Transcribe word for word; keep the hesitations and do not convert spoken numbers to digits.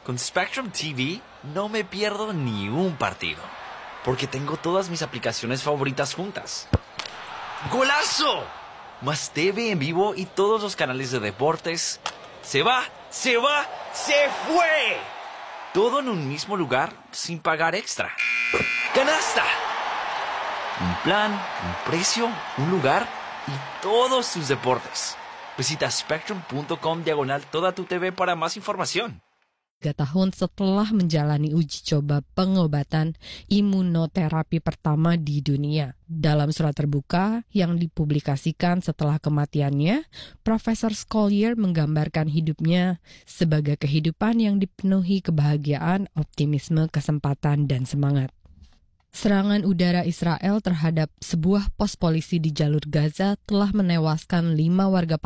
Con Spectrum T V no me pierdo ni un partido, porque tengo todas mis aplicaciones favoritas juntas. ¡Golazo! Más T V en vivo y todos los canales de deportes. ¡Se va! ¡Se va! ¡Se fue! Todo en un mismo lugar sin pagar extra. ¡Canasta! Un plan, un precio, un lugar y todos tus deportes. Visita spectrum.com diagonal toda tu T V para más información. Tiga tahun setelah menjalani uji coba pengobatan imunoterapi pertama di dunia. Dalam surat terbuka yang dipublikasikan setelah kematiannya, Profesor Collier menggambarkan hidupnya sebagai kehidupan yang dipenuhi kebahagiaan, optimisme, kesempatan, dan semangat. Serangan udara Israel terhadap sebuah pos polisi di jalur Gaza telah menewaskan lima warga